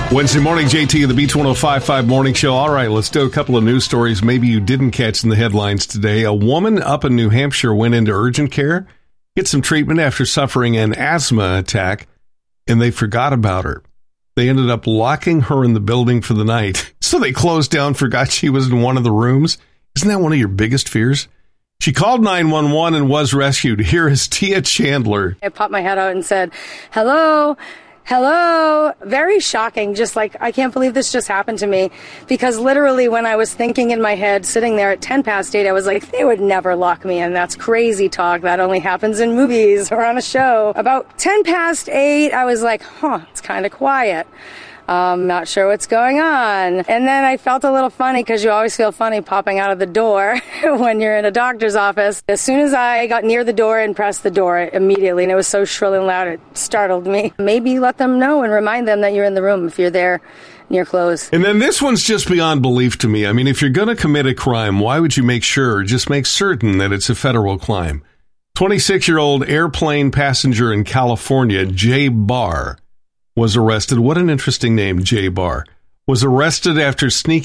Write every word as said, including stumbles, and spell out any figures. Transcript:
Wednesday morning, J T, the Beach one oh five point five Morning Show. All right, let's do a couple of news stories maybe you didn't catch in the headlines today. A woman up in New Hampshire went into urgent care, get some treatment after suffering an asthma attack, and they forgot about her. They ended up locking her in the building for the night. So they closed down, forgot she was in one of the rooms. Isn't that one of your biggest fears? She called nine one one and was rescued. Here is Tia Chandler. I popped my head out and said, hello. Hello. Very shocking. Just like, I can't believe this just happened to me. Because literally when I was thinking in my head, sitting there at ten past eight, I was like, they would never lock me in. That's crazy talk. That only happens in movies or on a show. About ten past eight, I was like, huh, it's kind of quiet. Um, not sure what's going on. And then I felt a little funny because you always feel funny popping out of the door when you're in a doctor's office. As soon as I got near the door and pressed the door immediately, and it was so shrill and loud, it startled me. Maybe let them know and remind them that you're in the room if you're there near close. And then this one's just beyond belief to me. I mean, if you're going to commit a crime, why would you make sure, just make certain that it's a federal crime? twenty-six-year-old airplane passenger in California, Jay Barr, was arrested. What an interesting name, Jay Barr. Was arrested after sneaking